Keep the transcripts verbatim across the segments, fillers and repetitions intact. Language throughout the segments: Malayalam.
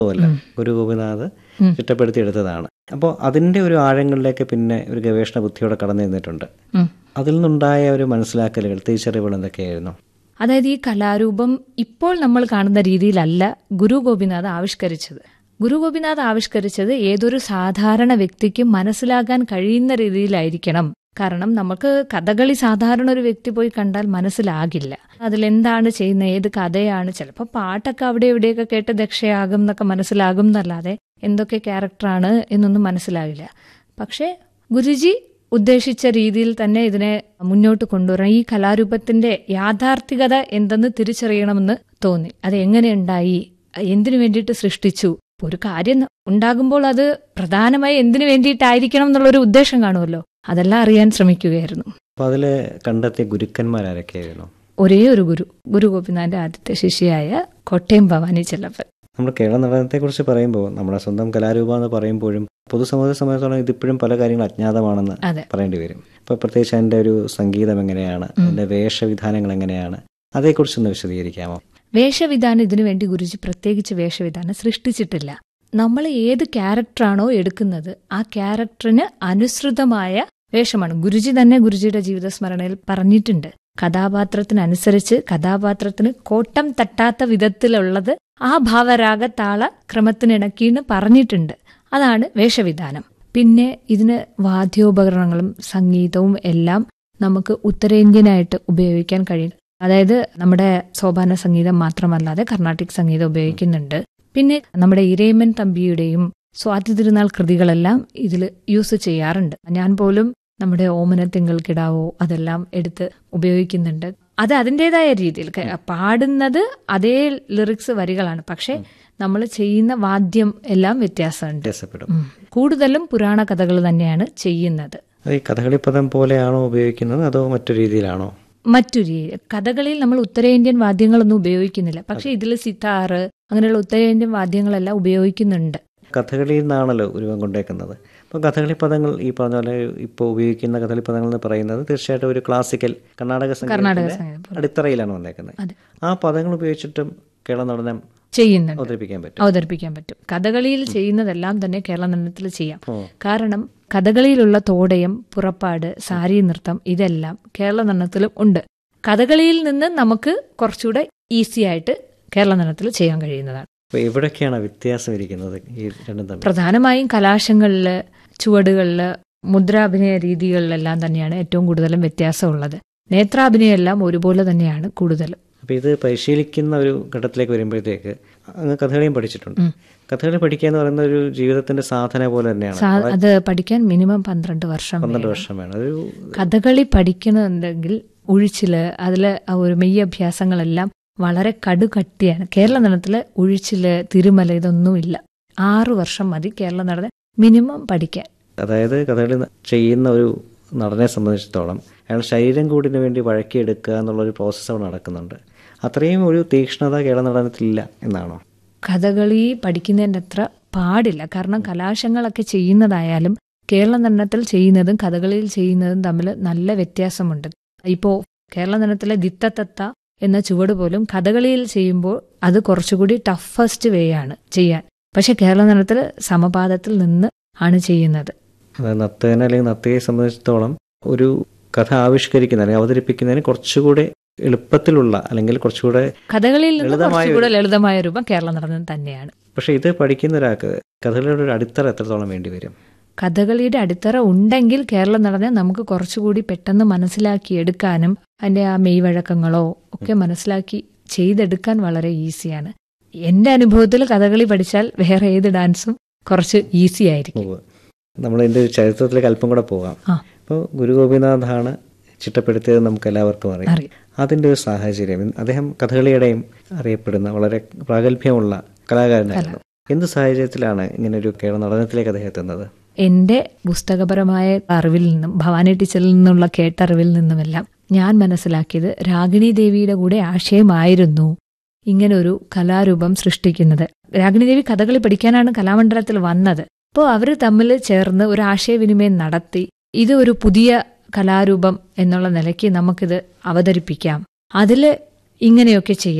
അല്ല, ഗുരു ഗോപിനാഥ് ചിട്ടപ്പെടുത്തിയെടുത്തതാണ്. അപ്പോൾ അതിൻ്റെ ഒരു ആഴങ്ങളിലേക്ക് പിന്നെ ഒരു ഗവേഷണ ബുദ്ധിയോടെ കടന്നു നിന്നിട്ടുണ്ട്. അതിൽ നിന്നുണ്ടായ ഒരു മനസ്സിലാക്കലുകൾ, തിരിച്ചറിവുകൾ എന്തൊക്കെയായിരുന്നു? അതായത് ഈ കലാരൂപം ഇപ്പോൾ നമ്മൾ കാണുന്ന രീതിയിലല്ല ഗുരു ഗോപിനാഥ് ആവിഷ്കരിച്ചത്. ഗുരു ഗോപിനാഥ് ആവിഷ്കരിച്ചത് ഏതൊരു സാധാരണ വ്യക്തിക്കും മനസ്സിലാക്കാൻ കഴിയുന്ന രീതിയിലായിരിക്കണം. കാരണം നമുക്ക് കഥകളി സാധാരണ ഒരു വ്യക്തി പോയി കണ്ടാൽ മനസ്സിലാകില്ല. അതിലെന്താണ് ചെയ്യുന്നത്, ഏത് കഥയാണ്, ചിലപ്പോൾ പാട്ടൊക്കെ അവിടെ എവിടെയൊക്കെ കേട്ട് ദക്ഷയാകും എന്നൊക്കെ മനസ്സിലാകും എന്നല്ലാതെ എന്തൊക്കെ ക്യാരക്ടറാണ് എന്നൊന്നും മനസ്സിലാകില്ല. പക്ഷേ ഗുരുജി ഉദ്ദേശിച്ച രീതിയിൽ തന്നെ ഇതിനെ മുന്നോട്ട് കൊണ്ടുവരണം. ഈ കലാരൂപത്തിന്റെ യാഥാർത്ഥികത എന്തെന്ന് തിരിച്ചറിയണമെന്ന് തോന്നി. അത് എങ്ങനെ ഉണ്ടായി, എന്തിനു വേണ്ടിയിട്ട് സൃഷ്ടിച്ചു. ഒരു കാര്യം ഉണ്ടാകുമ്പോൾ അത് പ്രധാനമായി എന്തിനു വേണ്ടിയിട്ടായിരിക്കണം എന്നുള്ളൊരു ഉദ്ദേശം കാണുമല്ലോ, അതെല്ലാം അറിയാൻ ശ്രമിക്കുകയായിരുന്നു. അപ്പോൾ അതിൽ കണ്ടെത്തിയ ഗുരുക്കന്മാരൊക്കെയായിരുന്നു? ഒരേ ഒരു ഗുരു, ഗുരു ഗോപിനാഥന്റെ ആദ്യത്തെ ശിഷ്യയായ കോട്ടയം ഭവാനി ചെല്ലപ്പൻ. നമ്മൾ കേരള നടനത്തെക്കുറിച്ച് പറയുമ്പോൾ, നമ്മുടെ സ്വന്തം കലാരൂപം എന്ന് പറയുമ്പോഴും പൊതുസമൂഹത്തെ സംബന്ധിച്ചോളം ഇതിപ്പോഴും പല കാര്യങ്ങളും അജ്ഞാതമാണെന്ന് പറയേണ്ടി വരും. ഇപ്പോൾ പ്രത്യേകിച്ച് അതിൻ്റെ ഒരു സംഗീതം എങ്ങനെയാണ്, അതിൻ്റെ വേഷവിധാനങ്ങൾ എങ്ങനെയാണ്, അതേക്കുറിച്ചൊന്ന് വിശദീകരിക്കാമോ? വേഷവിധാനം ഇതിനു വേണ്ടി ഗുരുജി പ്രത്യേകിച്ച് വേഷവിധാനം സൃഷ്ടിച്ചിട്ടില്ല. നമ്മൾ ഏത് ക്യാരക്ടറാണോ എടുക്കുന്നത് ആ ക്യാരക്ടറിന് അനുസൃതമായ വേഷമാണ്. ഗുരുജി തന്നെ ഗുരുജിയുടെ ജീവിതസ്മരണയിൽ പറഞ്ഞിട്ടുണ്ട്, കഥാപാത്രത്തിനനുസരിച്ച് കഥാപാത്രത്തിന് കോട്ടം തട്ടാത്ത വിധത്തിലുള്ളത് ആ ഭാവരാഗ താള ക്രമത്തിനിണക്കിന്ന് പറഞ്ഞിട്ടുണ്ട്. അതാണ് വേഷവിധാനം. പിന്നെ ഇതിന് വാദ്യോപകരണങ്ങളും സംഗീതവും എല്ലാം നമുക്ക് ഉത്തരേന്ത്യനായിട്ട് ഉപയോഗിക്കാൻ കഴിയും. അതായത് നമ്മുടെ സോപാന സംഗീതം മാത്രമല്ലാതെ കർണാട്ടിക് സംഗീതം ഉപയോഗിക്കുന്നുണ്ട്. പിന്നെ നമ്മുടെ ഇരയിമ്മൻ തമ്പിയുടെയും സ്വാതി തിരുനാൾ കൃതികളെല്ലാം ഇതിൽ യൂസ് ചെയ്യാറുണ്ട്. ഞാൻ പോലും നമ്മുടെ ഓമന തിങ്കൾ കിടാവോ അതെല്ലാം എടുത്ത് ഉപയോഗിക്കുന്നുണ്ട്. അത് അതിൻ്റെതായ രീതിയിൽ പാടുന്നത് അതേ ലിറിക്സ് വരികളാണ്, പക്ഷെ നമ്മൾ ചെയ്യുന്ന വാദ്യം എല്ലാം വ്യത്യാസമുണ്ട്. കൂടുതലും പുരാണ കഥകൾ തന്നെയാണ് ചെയ്യുന്നത്. കഥകളിപ്പദം പോലെയാണോ ഉപയോഗിക്കുന്നത് അതോ മറ്റു രീതിയിലാണോ? മറ്റു രീതി. കഥകളിയിൽ നമ്മൾ ഉത്തരേന്ത്യൻ വാദ്യങ്ങളൊന്നും ഉപയോഗിക്കുന്നില്ല, പക്ഷെ ഇതിൽ സിതാറ് അങ്ങനെയുള്ള ഉത്തരേന്ത്യൻ വാദ്യങ്ങളെല്ലാം ഉപയോഗിക്കുന്നുണ്ട്. കഥകളിയിൽ നിന്നാണല്ലോ ഉരുവം കൊണ്ടേക്കുന്നത്. അപ്പോൾ കഥകളി പദങ്ങൾ ഈ പറഞ്ഞ പോലെ ഇപ്പോൾ ഉപയോഗിക്കുന്ന കഥകളി പദങ്ങൾ എന്ന് പറയുന്നത് തീർച്ചയായിട്ടും ഒരു ക്ലാസിക്കൽ കർണാടക സംഗീതത്തിന്റെ അടിത്തറയിലാണ് വന്നേക്കുന്നത്. ആ പദങ്ങൾ ഉപയോഗിച്ചിട്ടും കേരള നടനം ചെയ്യുന്നുണ്ട്, അവതരിപ്പിക്കാൻ പറ്റും അവതരിപ്പിക്കാൻ പറ്റും കഥകളിയിൽ ചെയ്യുന്നതെല്ലാം തന്നെ കേരള നടനത്തിൽ ചെയ്യാം. കാരണം കഥകളിയിലുള്ള തോടയം, പുറപ്പാട്, സാരി നൃത്തം ഇതെല്ലാം കേരള നടനത്തിലും ഉണ്ട്. കഥകളിയിൽ നിന്ന് നമുക്ക് കുറച്ചുകൂടെ ഈസി ആയിട്ട് കേരള നടനത്തിൽ ചെയ്യാൻ കഴിയുന്നതാണ്. എവിടൊക്കെയാണ് വ്യത്യാസം ഇരിക്കുന്നത് ഈ രണ്ടും തമ്മിൽ? പ്രധാനമായും കലാശങ്ങളില്, ചുവടുകളില്, മുദ്രാഭിനയ രീതികളിലെല്ലാം തന്നെയാണ് ഏറ്റവും കൂടുതലും വ്യത്യാസമുള്ളത്. നേത്രാഭിനയം എല്ലാം ഒരുപോലെ തന്നെയാണ് കൂടുതലും. അപ്പോൾ ഇത് പരിശീലിക്കുന്ന ഒരു ഘട്ടത്തിലേക്ക് വരുമ്പോഴത്തേക്ക് അങ്ങ് കഥകളിയും പഠിച്ചിട്ടുണ്ട്. കഥകളി പഠിക്കുക എന്ന് പറയുന്ന ഒരു ജീവിതത്തിന്റെ സാധന പോലെ തന്നെയാണ്. അത് പഠിക്കാൻ മിനിമം പന്ത്രണ്ട് വർഷം പന്ത്രണ്ട് വർഷം വേണം. ഒരു കഥകളി പഠിക്കണമെന്നുണ്ടെങ്കിൽ ഉഴിച്ചില്, അതില് ഒരു മെയ് അഭ്യാസങ്ങളെല്ലാം വളരെ കടുകട്ടിയാണ്. കേരള നടനത്തില് ഉഴിച്ചില്, തിരുമല ഇതൊന്നുമില്ല. ആറു വർഷം മതി കേരള നടനം മിനിമം പഠിക്കാൻ. അതായത് കഥകളി ചെയ്യുന്ന ഒരു നടനെ സംബന്ധിച്ചിടത്തോളം അയാൾ ശരീരം കൂടിന് വേണ്ടി വഴക്കിയെടുക്കുക എന്നുള്ളൊരു പ്രോസസ്സ് അവിടെ നടക്കുന്നുണ്ട്. അത്രയും ഒരു തീക്ഷ്ണത കേരള നടനത്തിലില്ല എന്നാണോ? കഥകളി പഠിക്കുന്നതിൻ്റെ അത്ര പാടില്ല. കാരണം കലാശങ്ങളൊക്കെ ചെയ്യുന്നതായാലും കേരള നടനത്തിൽ ചെയ്യുന്നതും കഥകളിയിൽ ചെയ്യുന്നതും തമ്മിൽ നല്ല വ്യത്യാസമുണ്ട്. ഇപ്പോൾ കേരള നടനത്തിലെ ദിത്തത്തത്ത എന്ന ചുവട് പോലും കഥകളിയിൽ ചെയ്യുമ്പോൾ അത് കുറച്ചുകൂടി ടഫസ്റ്റ് വേ ആണ് ചെയ്യാൻ. പക്ഷെ കേരള നടനത്തിൽ സമപാദത്തിൽ നിന്ന് ആണ് ചെയ്യുന്നത്. നർത്തകനെ അല്ലെങ്കിൽ നർത്തകയെ സംബന്ധിച്ചിടത്തോളം ഒരു കഥ ആവിഷ്കരിക്കുന്ന അല്ലെങ്കിൽ അവതരിപ്പിക്കുന്നതിന് കുറച്ചുകൂടെ എളുപ്പത്തിലുള്ള അല്ലെങ്കിൽ കുറച്ചുകൂടെ കഥകളിയിൽ കുറച്ചുകൂടെ ലളിതമായ രൂപം കേരള നടനം തന്നെയാണ്. പക്ഷെ ഇത് പഠിക്കുന്ന ഒരാൾക്ക് കഥകളിയുടെ ഒരു അടിത്തറ എത്രത്തോളം വേണ്ടി വരും? കഥകളിയുടെ അടിത്തറ ഉണ്ടെങ്കിൽ കേരള നടനം നമുക്ക് കുറച്ചുകൂടി പെട്ടെന്ന് മനസ്സിലാക്കി എടുക്കാനും അതിൻ്റെ ആ മെയ്വഴക്കങ്ങളോ ഒക്കെ മനസ്സിലാക്കി ചെയ്തെടുക്കാൻ വളരെ ഈസിയാണ്. എൻ്റെ അനുഭവത്തിൽ കഥകളി പഠിച്ചാൽ വേറെ ഏത് ഡാൻസും കുറച്ച് ഈസി ആയിരിക്കും. നമ്മൾ ഇതിൻ്റെ ഒരു ചരിത്രത്തിലേക്ക് അല്പം കൂടെ പോകാം. ഇപ്പോൾ ഗുരു ഗോപിനാഥാണ് ചിട്ടപ്പെടുത്തിയത്, നമുക്ക് എല്ലാവർക്കും അറിയാം. അതിൻ്റെ ഒരു സാഹചര്യം, അദ്ദേഹം കഥകളിയുടെയും അറിയപ്പെടുന്ന വളരെ പ്രാഗൽഭ്യമുള്ള കലാകാരനായിരുന്നു. എന്ത് സാഹചര്യത്തിലാണ് ഇങ്ങനെ ഒരു കേരള നടനത്തിലേക്ക് അദ്ദേഹം എത്തുന്നത്? എൻ്റെ പുസ്തകപരമായ അറിവിൽ നിന്നും ഭവാനി ടീച്ചറിൽ നിന്നുള്ള കേട്ടറിവിൽ നിന്നുമെല്ലാം ഞാൻ മനസ്സിലാക്കിയത് രാഗിണി ദേവിയുടെ കൂടെ ആശയമായിരുന്നു ഇങ്ങനൊരു കലാരൂപം സൃഷ്ടിക്കുന്നത്. രാഗിണി ദേവി കഥകളി പഠിക്കാനാണ് കലാമണ്ഡലത്തിൽ വന്നത്. അപ്പോൾ അവർ തമ്മിൽ ചേർന്ന് ഒരു ആശയവിനിമയം നടത്തി ഇത് ഒരു പുതിയ കലാരൂപം എന്നുള്ള നിലയ്ക്ക് നമുക്കിത് അവതരിപ്പിക്കാം, അതിൽ ഇങ്ങനെയൊക്കെ ചെയ്യാം.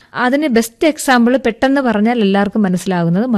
അതിന് ബെസ്റ്റ് എക്സാമ്പിൾ പെട്ടെന്ന് പറഞ്ഞാൽ എല്ലാവർക്കും മനസ്സിലാകുന്നത്